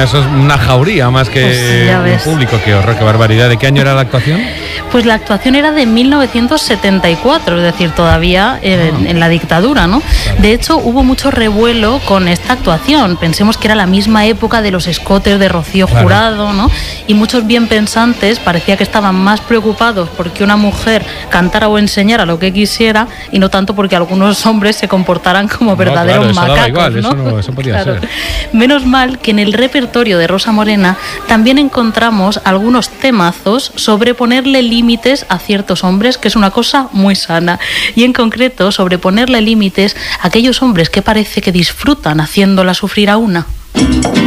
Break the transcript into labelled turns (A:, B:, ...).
A: eso es una jauría más que un público. Qué horror, qué barbaridad. ¿De qué año era la actuación?
B: Pues la actuación era de 1974, es decir, todavía en la dictadura, ¿no? Claro. De hecho, hubo mucho revuelo con esta actuación. Pensemos que era la misma época de los escotes de Rocío Jurado, ¿no? Y muchos bien pensantes parecía que estaban más preocupados porque una mujer cantara o enseñara lo que quisiera y no tanto porque algunos hombres se comportaran como verdaderos macacos,
A: daba igual,
B: ¿no?
A: Eso podía ser.
B: Menos mal que en el repertorio de Rosa Morena también encontramos algunos temazos sobre ponerle límites a ciertos hombres, que es una cosa muy sana, y en concreto sobre ponerle límites a aquellos hombres que parece que disfrutan haciéndola sufrir a una.